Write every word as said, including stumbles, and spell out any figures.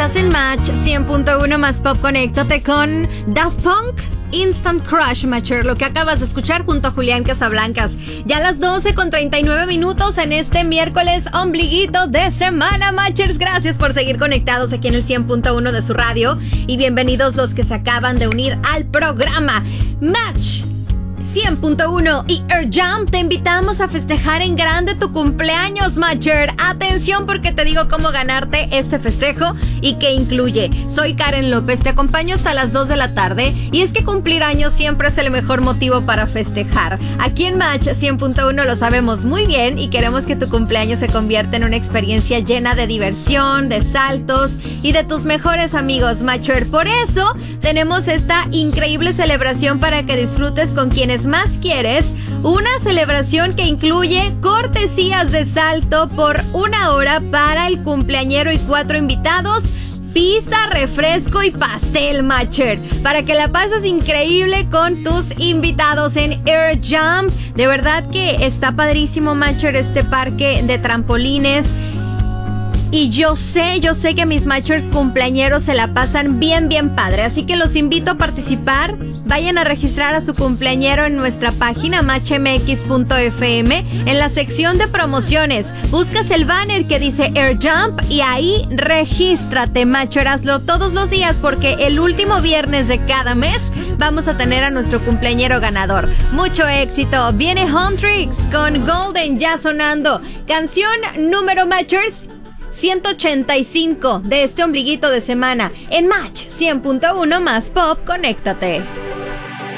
Estás en Match cien punto uno más Pop. Conéctate con Daft Punk, Instant Crush, Matcher, lo que acabas de escuchar junto a Julián Casablancas. Ya a las doce con treinta y nueve minutos en este miércoles ombliguito de semana, Matchers. Gracias por seguir conectados aquí en el cien punto uno de su radio y bienvenidos los que se acaban de unir al programa. Match cien punto uno y Air Jump te invitamos a festejar en grande tu cumpleaños, Matcher. Atención, porque te digo cómo ganarte este festejo y qué incluye. Soy Karen López, te acompaño hasta las dos de la tarde y es que cumplir años siempre es el mejor motivo para festejar. Aquí en Match cien punto uno lo sabemos muy bien y queremos que tu cumpleaños se convierta en una experiencia llena de diversión, de saltos y de tus mejores amigos, Matcher. Por eso tenemos esta increíble celebración para que disfrutes con quienes más quieres, una celebración que incluye cortesías de salto por una hora para el cumpleañero y cuatro invitados, pizza, refresco y pastel, Matcher, para que la pases increíble con tus invitados en Air Jump. De verdad que está padrísimo, Matcher, este parque de trampolines. Y yo sé, yo sé que mis Matchers cumpleañeros se la pasan bien, bien padre. Así que los invito a participar. Vayan a registrar a su cumpleañero en nuestra página match m x punto f m. En la sección de promociones, buscas el banner que dice Air Jump y ahí regístrate, Matcher. Hazlo todos los días porque el último viernes de cada mes vamos a tener a nuestro cumpleañero ganador. Mucho éxito. Viene Huntrix con Golden ya sonando. Canción número, Matchers, ciento ochenta y cinco de este ombliguito de semana en Match cien punto uno más Pop. Conéctate.